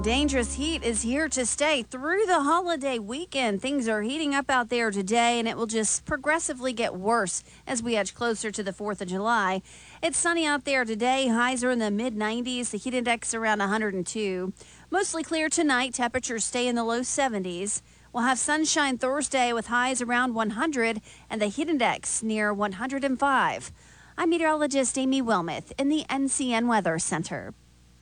Dangerous heat is here to stay through the holiday weekend. Things are heating up out there today, and it will just progressively get worse as we edge closer to the 4th of July. It's sunny out there today. Highs are in the mid-90s. The heat index around 102. Mostly clear tonight. Temperatures stay in the low 70s. We'll have sunshine Thursday with highs around 100 and the heat index near 105. I'm meteorologist Amy Wilmoth in the NCN Weather Center.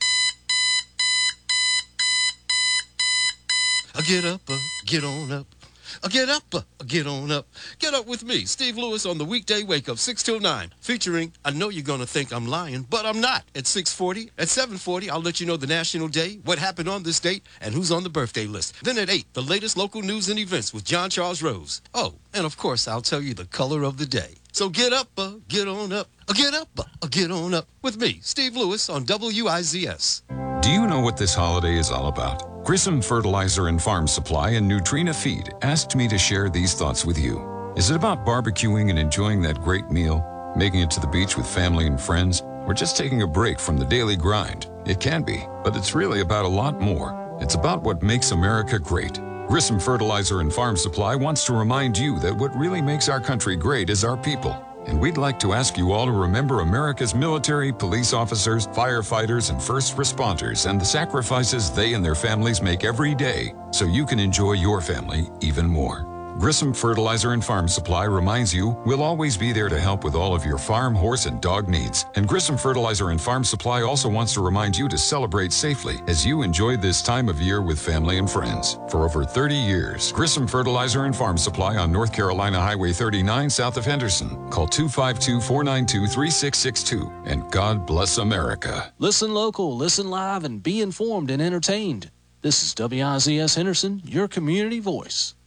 Get up, get on up. Get up, get on up. Get up with me, Steve Lewis, on the weekday Wake Up 6 till 9, featuring I Know You're Gonna Think I'm Lying, but I'm not. At 6:40, at 7:40, I'll let you know the national day, what happened on this date, and who's on the birthday list. Then at 8, the latest local news and events with John Charles Rose. Oh, and of course, I'll tell you the color of the day. So get up, get on up. Get up, get on up with me, Steve Lewis, on WIZS. Do you know what this holiday is all about? Grissom Fertilizer and Farm Supply and Nutrina Feed asked me to share these thoughts with you. Is it about barbecuing and enjoying that great meal, making it to the beach with family and friends, or just taking a break from the daily grind? It can be, but it's really about a lot more. It's about what makes America great. Grissom Fertilizer and Farm Supply wants to remind you that what really makes our country great is our people. And we'd like to ask you all to remember America's military, police officers, firefighters, and first responders and the sacrifices they and their families make every day so you can enjoy your family even more. Grissom Fertilizer and Farm Supply reminds you we'll always be there to help with all of your farm, horse, and dog needs. And Grissom Fertilizer and Farm Supply also wants to remind you to celebrate safely as you enjoy this time of year with family and friends. For over 30 years, Grissom Fertilizer and Farm Supply on North Carolina Highway 39 south of Henderson. Call 252-492-3662. And God bless America. Listen local, listen live, and be informed and entertained. This is WIZS Henderson, your community voice.